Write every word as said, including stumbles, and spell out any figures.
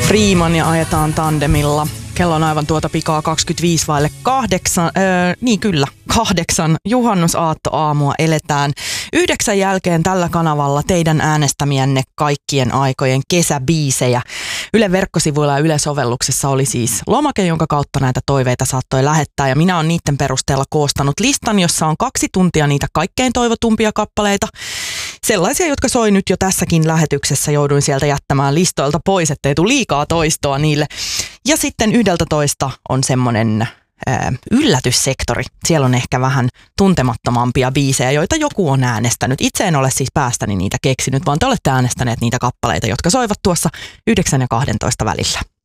Freeman ja ajetaan tandemilla. Kello on aivan tuota pikaa kaksikymmentäviisi vaille kahdeksan. Öö, niin kyllä, kahdeksan. Juhannusaattoaamua eletään. Yhdeksän jälkeen tällä kanavalla teidän äänestämienne kaikkien aikojen kesäbiisejä. Yle verkkosivuilla ja Yle-sovelluksessa oli siis lomake, jonka kautta näitä toiveita saattoi lähettää. Ja minä olen niiden perusteella koostanut listan, jossa on kaksi tuntia niitä kaikkein toivotumpia kappaleita. Sellaisia, jotka soi nyt jo tässäkin lähetyksessä. Jouduin sieltä jättämään listoilta pois, ettei tule liikaa toistoa niille. Ja sitten yhdeltä toista on semmoinen ää, yllätyssektori. Siellä on ehkä vähän tuntemattomampia biisejä, joita joku on äänestänyt. Itse en ole siis päästäni niitä keksinyt, vaan te olette äänestäneet niitä kappaleita, jotka soivat tuossa yhdeksän ja kahdentoista välillä.